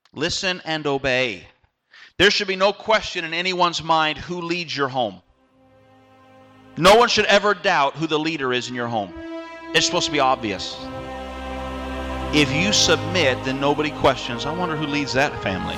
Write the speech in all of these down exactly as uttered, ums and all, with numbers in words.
Listen and obey. There should be no question in anyone's mind who leads your home. No one should ever doubt who the leader is in your home. It's supposed to be obvious. If you submit, then nobody questions, I wonder who leads that family.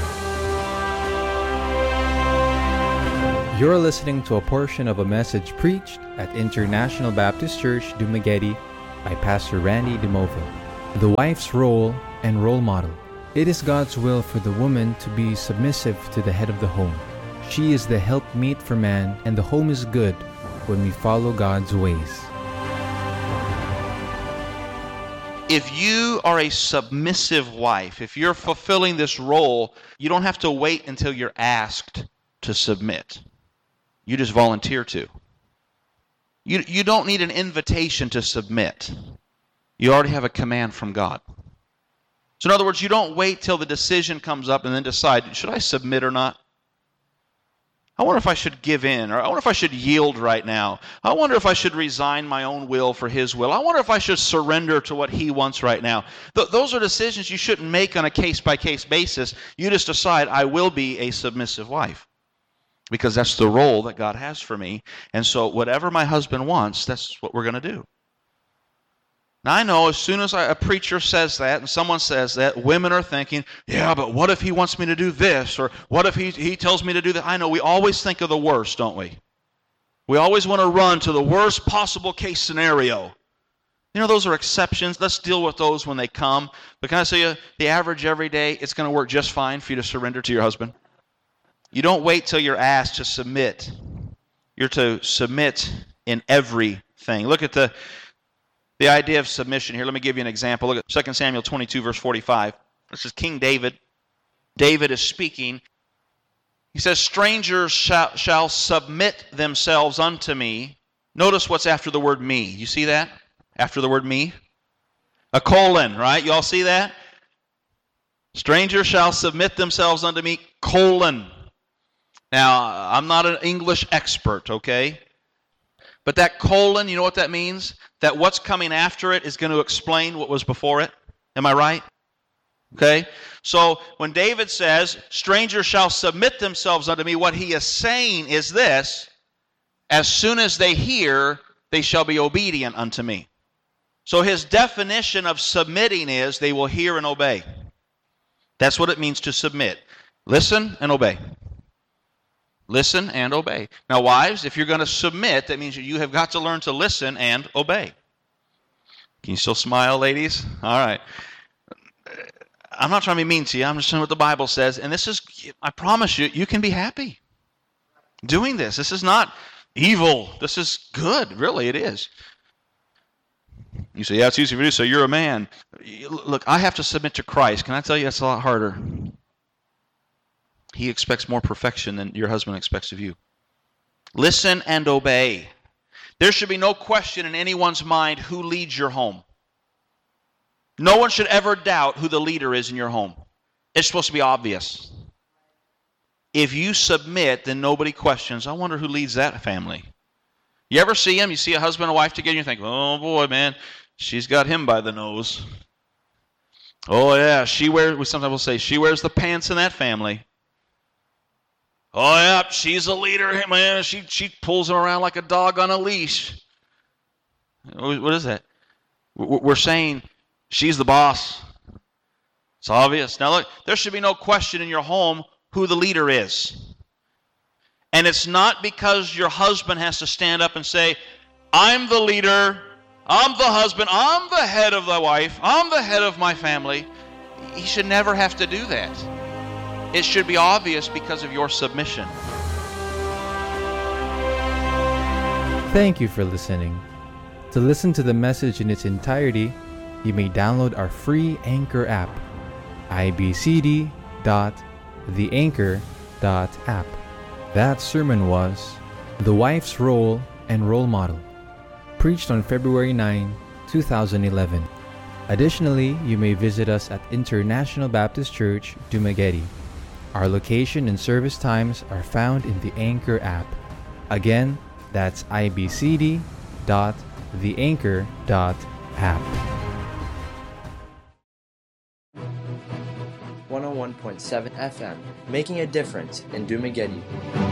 You're listening to a portion of a message preached at International Baptist Church, Dumaguete by Pastor Randy DeMova. The wife's role and role model. It is God's will for the woman to be submissive to the head of the home. She is the helpmeet for man, and the home is good when we follow God's ways. If you are a submissive wife, if you're fulfilling this role, you don't have to wait until you're asked to submit. You just volunteer to. You, you don't need an invitation to submit. You already have a command from God. So in other words, you don't wait till the decision comes up and then decide, should I submit or not? I wonder if I should give in, or I wonder if I should yield right now. I wonder if I should resign my own will for His will. I wonder if I should surrender to what He wants right now. Th- those are decisions you shouldn't make on a case-by-case basis. You just decide, I will be a submissive wife, because that's the role that God has for me. And so whatever my husband wants, that's what we're going to do. Now I know as soon as I, a preacher says that and someone says that, women are thinking, yeah, but what if he wants me to do this? Or what if he, he tells me to do that? I know we always think of the worst, don't we? We always want to run to the worst possible case scenario. You know, those are exceptions. Let's deal with those when they come. But can I say you, the average every day, it's going to work just fine for you to surrender to your husband. You don't wait till you're asked to submit. You're to submit in everything. Look at the The idea of submission here. Let me give you an example. Look at Second Samuel twenty-two, verse forty-five. This is King David. David is speaking. He says, strangers shall, shall submit themselves unto me. Notice what's after the word me. You see that? After the word me? A colon, right? You all see that? Strangers shall submit themselves unto me, colon. Now, I'm not an English expert, okay? But that colon, you know what that means? That what's coming after it is going to explain what was before it. Am I right? Okay? So when David says, strangers shall submit themselves unto me, what he is saying is this: as soon as they hear, they shall be obedient unto me. So his definition of submitting is they will hear and obey. That's what it means to submit. Listen and obey. Listen and obey. Now, wives, if you're going to submit, that means you have got to learn to listen and obey. Can you still smile, ladies? All right. I'm not trying to be mean to you. I'm just saying what the Bible says. And this is, I promise you, you can be happy doing this. This is not evil. This is good. Really, it is. You say, yeah, it's easy for you to say, you're a man. Look, I have to submit to Christ. Can I tell you that's a lot harder? He expects more perfection than your husband expects of you. Listen and obey. There should be no question in anyone's mind who leads your home. No one should ever doubt who the leader is in your home. It's supposed to be obvious. If you submit, then nobody questions, I wonder who leads that family. You ever see them? You see a husband and wife together, and you think, oh boy, man, she's got him by the nose. Oh yeah, she wears, we sometimes will say, she wears the pants in that family. Oh, yeah, she's a leader, man. She she pulls him around like a dog on a leash. What is that? We're saying she's the boss. It's obvious. Now, look, there should be no question in your home who the leader is. And it's not because your husband has to stand up and say, I'm the leader, I'm the husband, I'm the head of the wife, I'm the head of my family. He should never have to do that. It should be obvious because of your submission. Thank you for listening. To listen to the message in its entirety, you may download our free Anchor app, i b c d dot the anchor dot app. That sermon was The Wife's Role and Role Model, preached on February ninth, two thousand eleven. Additionally, you may visit us at International Baptist Church, Dumaguete. Our location and service times are found in the Anchor app. Again, that's i b c d dot the anchor dot app. Want one oh one point seven F M, making a difference in Dumaguete.